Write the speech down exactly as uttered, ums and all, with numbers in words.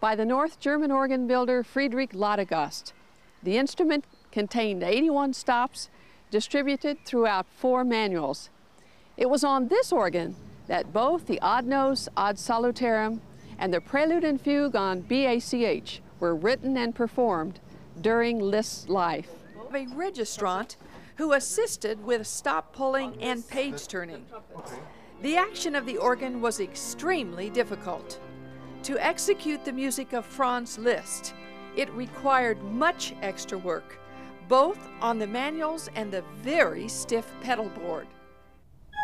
by the North German organ builder Friedrich Ladegast. The instrument contained eighty-one stops distributed throughout four manuals. It was on this organ that both the Ad Nos Ad Salutarum and the Prelude and Fugue on B A C H were written and performed during Liszt's life. A registrant who assisted with stop pulling and page turning. The action of the organ was extremely difficult. To execute the music of Franz Liszt, it required much extra work, both on the manuals and the very stiff pedal board.